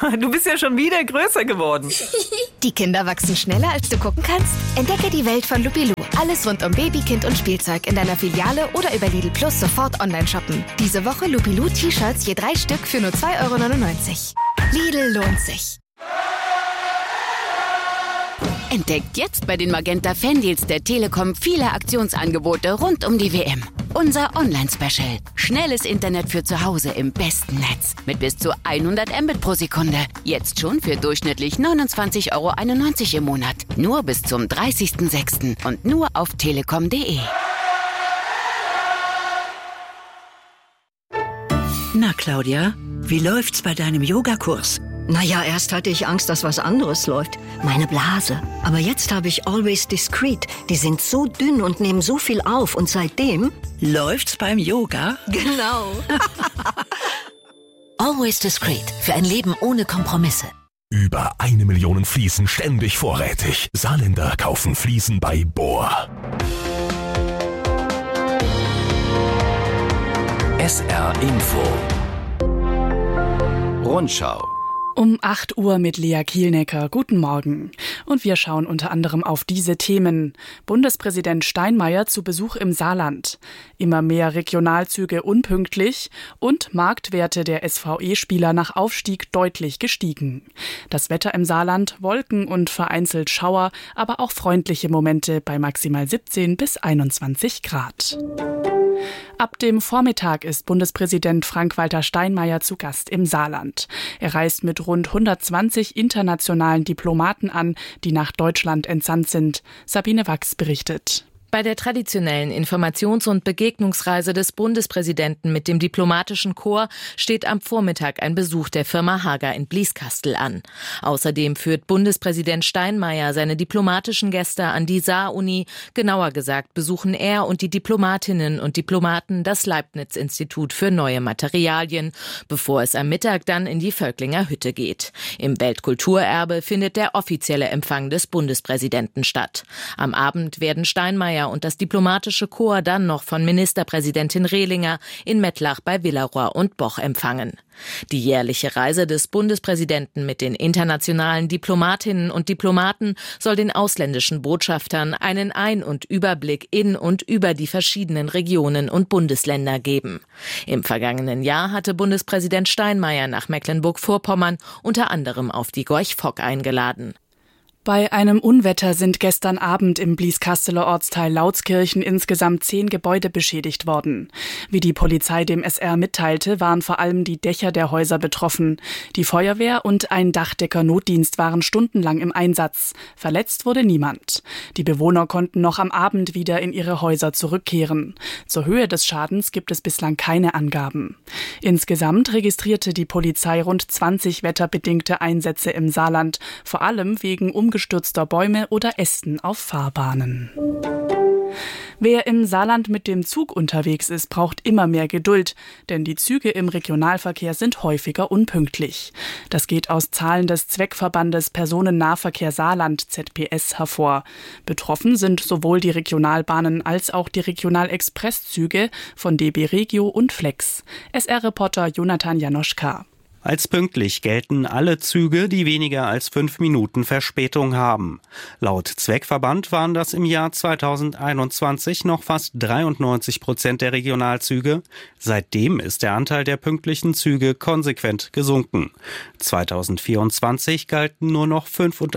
Du bist ja schon wieder größer geworden. Die Kinder wachsen schneller, als du gucken kannst? Entdecke die Welt von Lupilu. Alles rund um Baby, Kind und Spielzeug in deiner Filiale oder über Lidl Plus sofort online shoppen. Diese Woche Lupilu T-Shirts je 3 Stück für nur 2,99 €. Lidl lohnt sich. Entdeckt jetzt bei den Magenta Fandeals der Telekom viele Aktionsangebote rund um die WM. Unser Online-Special. Schnelles Internet für zu Hause im besten Netz. Mit bis zu 100 Mbit pro Sekunde. Jetzt schon für durchschnittlich 29,91 € im Monat. Nur bis zum 30.06. und nur auf telekom.de. Na, Claudia, wie läuft's bei deinem Yogakurs? Naja, erst hatte ich Angst, dass was anderes läuft. Meine Blase. Aber jetzt habe ich Always Discreet. Die sind so dünn und nehmen so viel auf. Und seitdem... Läuft's beim Yoga? Genau. Always Discreet. Für ein Leben ohne Kompromisse. Über 1 Million Fliesen ständig vorrätig. Saarländer kaufen Fliesen bei Bohr. SR Info. Rundschau. Um 8 Uhr mit Lea Kielnecker. Guten Morgen. Und wir schauen unter anderem auf diese Themen. Bundespräsident Steinmeier zu Besuch im Saarland. Immer mehr Regionalzüge unpünktlich und Marktwerte der SVE-Spieler nach Aufstieg deutlich gestiegen. Das Wetter im Saarland, Wolken und vereinzelt Schauer, aber auch freundliche Momente bei maximal 17 bis 21 Grad. Ab dem Vormittag ist Bundespräsident Frank-Walter Steinmeier zu Gast im Saarland. Er reist mit rund 120 internationalen Diplomaten an, die nach Deutschland entsandt sind. Sabine Wachs berichtet. Bei der traditionellen Informations- und Begegnungsreise des Bundespräsidenten mit dem diplomatischen Korps steht am Vormittag ein Besuch der Firma Hager in Blieskastel an. Außerdem führt Bundespräsident Steinmeier seine diplomatischen Gäste an die Saar-Uni. Genauer gesagt besuchen er und die Diplomatinnen und Diplomaten das Leibniz-Institut für neue Materialien, bevor es am Mittag dann in die Völklinger Hütte geht. Im Weltkulturerbe findet der offizielle Empfang des Bundespräsidenten statt. Am Abend werden Steinmeier und das diplomatische Korps dann noch von Ministerpräsidentin Rehlinger in Mettlach bei Villaroy und Boch empfangen. Die jährliche Reise des Bundespräsidenten mit den internationalen Diplomatinnen und Diplomaten soll den ausländischen Botschaftern einen Ein- und Überblick in und über die verschiedenen Regionen und Bundesländer geben. Im vergangenen Jahr hatte Bundespräsident Steinmeier nach Mecklenburg-Vorpommern unter anderem auf die Gorch Fock eingeladen. Bei einem Unwetter sind gestern Abend im Blieskasseler Ortsteil Lautskirchen insgesamt 10 Gebäude beschädigt worden. Wie die Polizei dem SR mitteilte, waren vor allem die Dächer der Häuser betroffen. Die Feuerwehr und ein Dachdecker-Notdienst waren stundenlang im Einsatz. Verletzt wurde niemand. Die Bewohner konnten noch am Abend wieder in ihre Häuser zurückkehren. Zur Höhe des Schadens gibt es bislang keine Angaben. Insgesamt registrierte die Polizei rund 20 wetterbedingte Einsätze im Saarland, vor allem wegen umgestürzter Bäume oder Ästen auf Fahrbahnen. Wer im Saarland mit dem Zug unterwegs ist, braucht immer mehr Geduld, denn die Züge im Regionalverkehr sind häufiger unpünktlich. Das geht aus Zahlen des Zweckverbandes Personennahverkehr Saarland ZPS hervor. Betroffen sind sowohl die Regionalbahnen als auch die Regionalexpresszüge von DB Regio und Flex. SR-Reporter Jonathan Janoschka. Als pünktlich gelten alle Züge, die weniger als 5 Minuten Verspätung haben. Laut Zweckverband waren das im Jahr 2021 noch fast 93% der Regionalzüge. Seitdem ist der Anteil der pünktlichen Züge konsequent gesunken. 2024 galten nur noch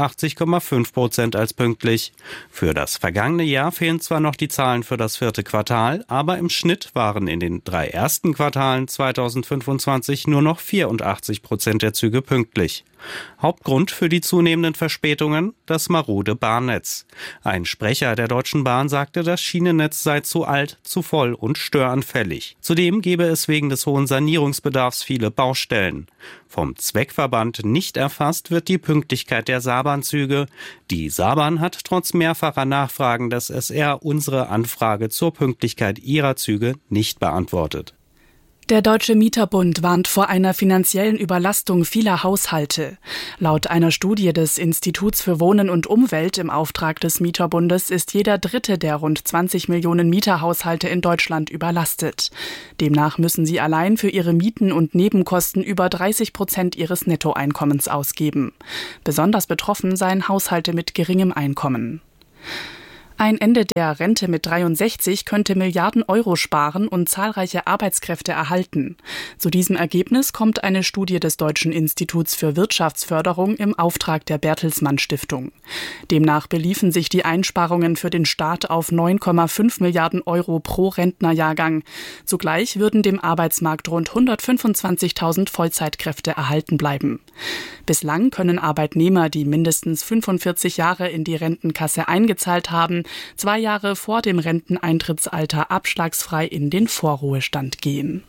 85,5% als pünktlich. Für das vergangene Jahr fehlen zwar noch die Zahlen für das 4. Quartal, aber im Schnitt waren in den 3 ersten Quartalen 2025 nur noch 84% der Züge pünktlich. Hauptgrund für die zunehmenden Verspätungen? Das marode Bahnnetz. Ein Sprecher der Deutschen Bahn sagte, das Schienennetz sei zu alt, zu voll und störanfällig. Zudem gebe es wegen des hohen Sanierungsbedarfs viele Baustellen. Vom Zweckverband nicht erfasst wird die Pünktlichkeit der Saarbahnzüge. Die Saarbahn hat trotz mehrfacher Nachfragen des SR unsere Anfrage zur Pünktlichkeit ihrer Züge nicht beantwortet. Der Deutsche Mieterbund warnt vor einer finanziellen Überlastung vieler Haushalte. Laut einer Studie des Instituts für Wohnen und Umwelt im Auftrag des Mieterbundes ist jeder dritte der rund 20 Millionen Mieterhaushalte in Deutschland überlastet. Demnach müssen sie allein für ihre Mieten und Nebenkosten über 30% ihres Nettoeinkommens ausgeben. Besonders betroffen seien Haushalte mit geringem Einkommen. Ein Ende der Rente mit 63 könnte Milliarden Euro sparen und zahlreiche Arbeitskräfte erhalten. Zu diesem Ergebnis kommt eine Studie des Deutschen Instituts für Wirtschaftsförderung im Auftrag der Bertelsmann Stiftung. Demnach beliefen sich die Einsparungen für den Staat auf 9,5 Milliarden Euro pro Rentnerjahrgang. Zugleich würden dem Arbeitsmarkt rund 125.000 Vollzeitkräfte erhalten bleiben. Bislang können Arbeitnehmer, die mindestens 45 Jahre in die Rentenkasse eingezahlt haben, 2 Jahre vor dem Renteneintrittsalter abschlagsfrei in den Vorruhestand gehen.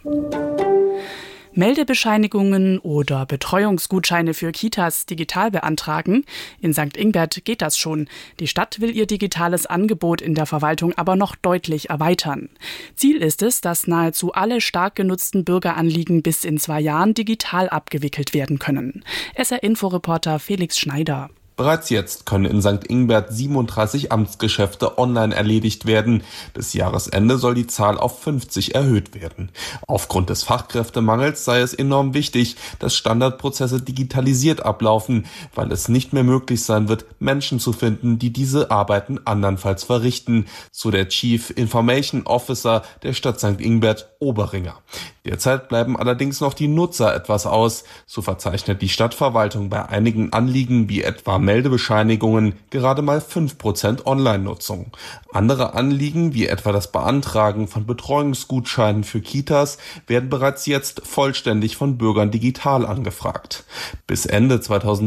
Meldebescheinigungen oder Betreuungsgutscheine für Kitas digital beantragen? In St. Ingbert geht das schon. Die Stadt will ihr digitales Angebot in der Verwaltung aber noch deutlich erweitern. Ziel ist es, dass nahezu alle stark genutzten Bürgeranliegen bis in 2 Jahren digital abgewickelt werden können. SR-Info-Reporter Felix Schneider. Bereits jetzt können in St. Ingbert 37 Amtsgeschäfte online erledigt werden. Bis Jahresende soll die Zahl auf 50 erhöht werden. Aufgrund des Fachkräftemangels sei es enorm wichtig, dass Standardprozesse digitalisiert ablaufen, weil es nicht mehr möglich sein wird, Menschen zu finden, die diese Arbeiten andernfalls verrichten, so der Chief Information Officer der Stadt St. Ingbert, Oberringer. Derzeit bleiben allerdings noch die Nutzer etwas aus. So verzeichnet die Stadtverwaltung bei einigen Anliegen wie etwa Meldebescheinigungen gerade mal 5% Online-Nutzung. Andere Anliegen, wie etwa das Beantragen von Betreuungsgutscheinen für Kitas, werden bereits jetzt vollständig von Bürgern digital angefragt. Bis Ende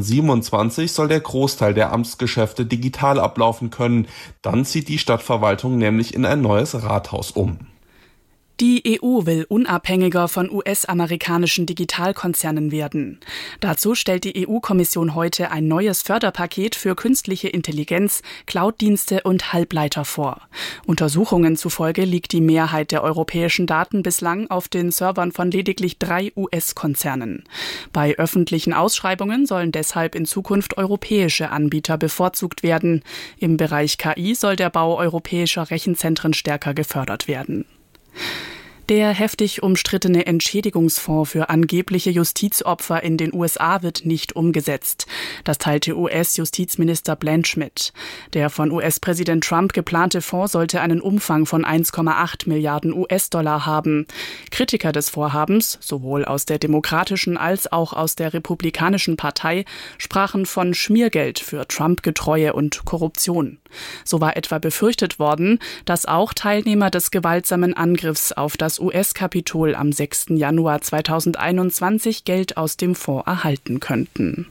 2027 soll der Großteil der Amtsgeschäfte digital ablaufen können. Dann zieht die Stadtverwaltung nämlich in ein neues Rathaus um. Die EU will unabhängiger von US-amerikanischen Digitalkonzernen werden. Dazu stellt die EU-Kommission heute ein neues Förderpaket für künstliche Intelligenz, Cloud-Dienste und Halbleiter vor. Untersuchungen zufolge liegt die Mehrheit der europäischen Daten bislang auf den Servern von lediglich 3 US-Konzernen. Bei öffentlichen Ausschreibungen sollen deshalb in Zukunft europäische Anbieter bevorzugt werden. Im Bereich KI soll der Bau europäischer Rechenzentren stärker gefördert werden. Der heftig umstrittene Entschädigungsfonds für angebliche Justizopfer in den USA wird nicht umgesetzt. Das teilte US-Justizminister Blanche mit. Der von US-Präsident Trump geplante Fonds sollte einen Umfang von 1,8 Milliarden US-Dollar haben. Kritiker des Vorhabens, sowohl aus der Demokratischen als auch aus der Republikanischen Partei, sprachen von Schmiergeld für Trump-Getreue und Korruption. So war etwa befürchtet worden, dass auch Teilnehmer des gewaltsamen Angriffs auf das US-Kapitol am 6. Januar 2021 Geld aus dem Fonds erhalten könnten.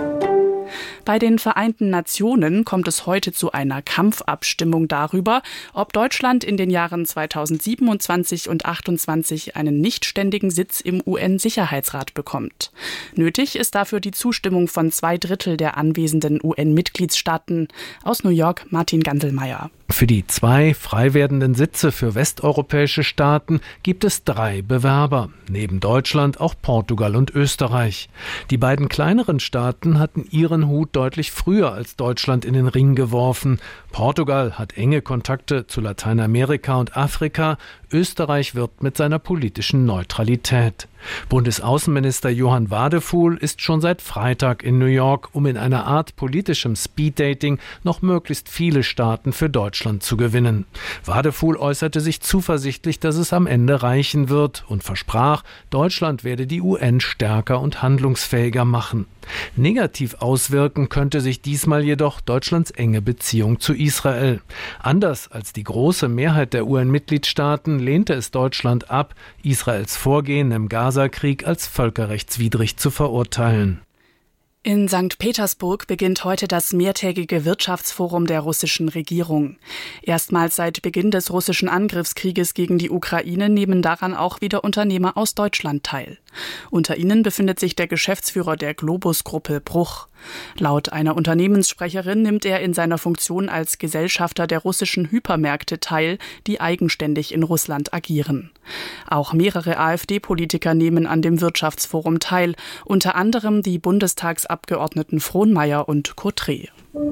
Bei den Vereinten Nationen kommt es heute zu einer Kampfabstimmung darüber, ob Deutschland in den Jahren 2027 und 2028 einen nichtständigen Sitz im UN-Sicherheitsrat bekommt. Nötig ist dafür die Zustimmung von 2/3 der anwesenden UN-Mitgliedstaaten. Aus New York Martin Ganselmeier. Für die 2 frei werdenden Sitze für westeuropäische Staaten gibt es 3 Bewerber, neben Deutschland auch Portugal und Österreich. Die beiden kleineren Staaten hatten ihren Hut deutlich früher als Deutschland in den Ring geworfen. Portugal hat enge Kontakte zu Lateinamerika und Afrika. Österreich wirbt mit seiner politischen Neutralität. Bundesaußenminister Johann Wadefuhl ist schon seit Freitag in New York, um in einer Art politischem Speeddating noch möglichst viele Staaten für Deutschland zu gewinnen. Wadefuhl äußerte sich zuversichtlich, dass es am Ende reichen wird und versprach, Deutschland werde die UN stärker und handlungsfähiger machen. Negativ auswirken könnte sich diesmal jedoch Deutschlands enge Beziehung zu Israel. Anders als die große Mehrheit der UN-Mitgliedstaaten lehnte es Deutschland ab, Israels Vorgehen im Gaza-Krieg als völkerrechtswidrig zu verurteilen. In St. Petersburg beginnt heute das mehrtägige Wirtschaftsforum der russischen Regierung. Erstmals seit Beginn des russischen Angriffskrieges gegen die Ukraine nehmen daran auch wieder Unternehmer aus Deutschland teil. Unter ihnen befindet sich der Geschäftsführer der Globus-Gruppe Bruch. Laut einer Unternehmenssprecherin nimmt er in seiner Funktion als Gesellschafter der russischen Hypermärkte teil, die eigenständig in Russland agieren. Auch mehrere AfD-Politiker nehmen an dem Wirtschaftsforum teil, unter anderem die Bundestagsabgeordneten Frohnmaier und Cotré.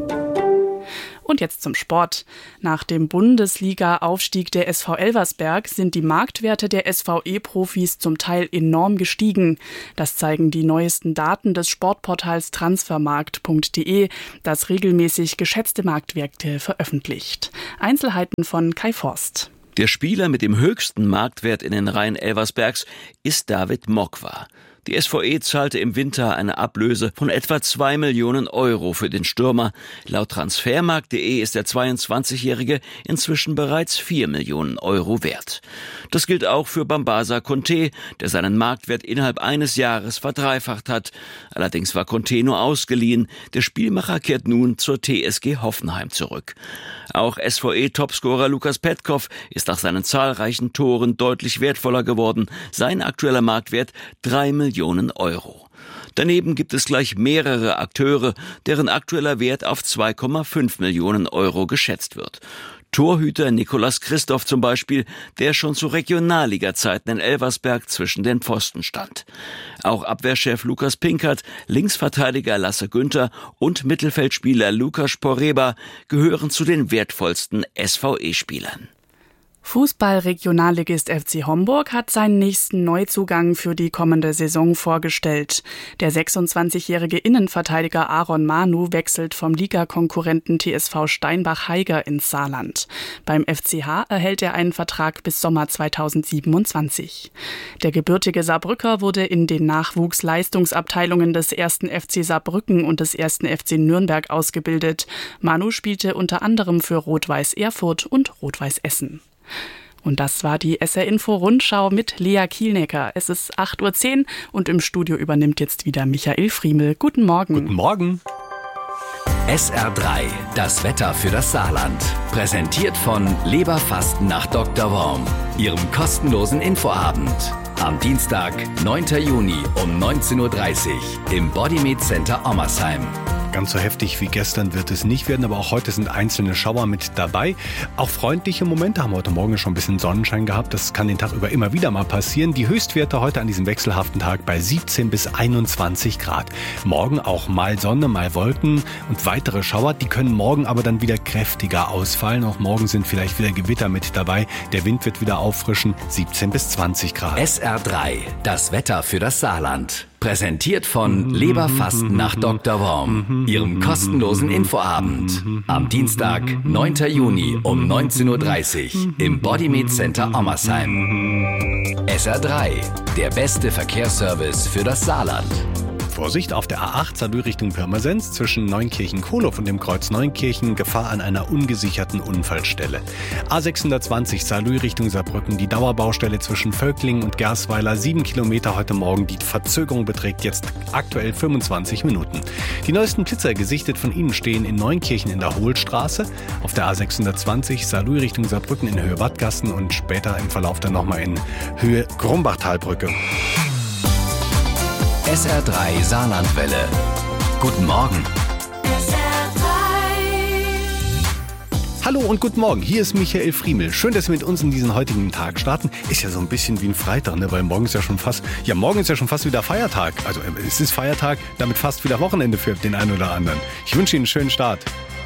Und jetzt zum Sport. Nach dem Bundesliga-Aufstieg der SV Elversberg sind die Marktwerte der SVE-Profis zum Teil enorm gestiegen. Das zeigen die neuesten Daten des Sportportals transfermarkt.de, das regelmäßig geschätzte Marktwerte veröffentlicht. Einzelheiten von Kai Forst. Der Spieler mit dem höchsten Marktwert in den Reihen Elversbergs ist David Mokwa. Die SVE zahlte im Winter eine Ablöse von etwa 2 Millionen Euro für den Stürmer. Laut Transfermarkt.de ist der 22-Jährige inzwischen bereits 4 Millionen Euro wert. Das gilt auch für Bambasa Conté, der seinen Marktwert innerhalb eines Jahres verdreifacht hat. Allerdings war Conté nur ausgeliehen. Der Spielmacher kehrt nun zur TSG Hoffenheim zurück. Auch SVE-Topscorer Lukas Petkov ist nach seinen zahlreichen Toren deutlich wertvoller geworden. Sein aktueller Marktwert 3 Millionen Euro. Daneben gibt es gleich mehrere Akteure, deren aktueller Wert auf 2,5 Millionen Euro geschätzt wird. Torhüter Nicolas Christoph zum Beispiel, der schon zu Regionalliga-Zeiten in Elversberg zwischen den Pfosten stand. Auch Abwehrchef Lukas Pinkert, Linksverteidiger Lasse Günther und Mittelfeldspieler Lukas Poreba gehören zu den wertvollsten SVE-Spielern. Fußball-Regionalligist FC Homburg hat seinen nächsten Neuzugang für die kommende Saison vorgestellt. Der 26-jährige Innenverteidiger Aaron Manu wechselt vom Ligakonkurrenten TSV Steinbach-Haiger ins Saarland. Beim FCH erhält er einen Vertrag bis Sommer 2027. Der gebürtige Saarbrücker wurde in den Nachwuchsleistungsabteilungen des 1. FC Saarbrücken und des 1. FC Nürnberg ausgebildet. Manu spielte unter anderem für Rot-Weiß Erfurt und Rot-Weiß Essen. Und das war die SR-Info-Rundschau mit Lea Kielnecker. Es ist 8.10 Uhr und im Studio übernimmt jetzt wieder Michael Friemel. Guten Morgen. Guten Morgen. SR3, das Wetter für das Saarland. Präsentiert von Leberfasten nach Dr. Worm, Ihrem kostenlosen Infoabend. Am Dienstag, 9. Juni um 19.30 Uhr im Bodymeat Center Ommersheim. Ganz so heftig wie gestern wird es nicht werden, aber auch heute sind einzelne Schauer mit dabei. Auch freundliche Momente haben heute Morgen schon ein bisschen Sonnenschein gehabt. Das kann den Tag über immer wieder mal passieren. Die Höchstwerte heute an diesem wechselhaften Tag bei 17 bis 21 Grad. Morgen auch mal Sonne, mal Wolken und weitere Schauer. Die können morgen aber dann wieder kräftiger ausfallen. Auch morgen sind vielleicht wieder Gewitter mit dabei. Der Wind wird wieder auffrischen, 17 bis 20 Grad. SR3, das Wetter für das Saarland. Präsentiert von Leberfasten nach Dr. Worm, Ihrem kostenlosen Infoabend. Am Dienstag, 9. Juni um 19.30 Uhr im Bodymeat Center Ommersheim. SR3, der beste Verkehrsservice für das Saarland. Vorsicht auf der A8 Saarlouis Richtung Pirmasens zwischen Neunkirchen-Kohlhof und dem Kreuz Neunkirchen, Gefahr an einer ungesicherten Unfallstelle. A620 Saarlouis Richtung Saarbrücken, die Dauerbaustelle zwischen Völklingen und Gersweiler, 7 Kilometer heute Morgen. Die Verzögerung beträgt jetzt aktuell 25 Minuten. Die neuesten Blitzer gesichtet von Ihnen stehen in Neunkirchen in der Hohlstraße, auf der A620 Saarlouis Richtung Saarbrücken in Höhe Wattgassen und später im Verlauf dann nochmal in Höhe Grumbachtalbrücke. SR3 Saarlandwelle. Guten Morgen. Hallo und guten Morgen, hier ist Michael Friemel. Schön, dass Sie mit uns in diesen heutigen Tag starten. Ist ja so ein bisschen wie ein Freitag, ne? Weil morgen ist ja schon fast wieder Feiertag. Also es ist Feiertag, damit fast wieder Wochenende für den einen oder anderen. Ich wünsche Ihnen einen schönen Start.